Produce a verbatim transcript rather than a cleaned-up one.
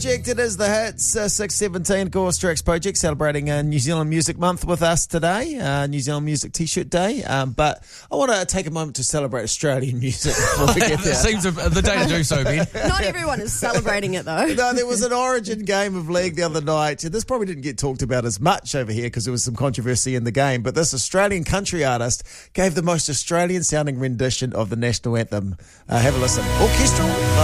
Project. It is the hits. Uh, six seventeen, Gorse Tracks Project, celebrating uh, New Zealand Music Month with us today, uh, New Zealand Music T-shirt Day. Um, but I want to take a moment to celebrate Australian music before we get there. It seems the day to do so, Ben. Not everyone is celebrating it, though. No, there was an Origin game of League the other night. This probably didn't get talked about as much over here because there was some controversy in the game. But this Australian country artist gave the most Australian-sounding rendition of the national anthem. Uh, have a listen. Orchestral.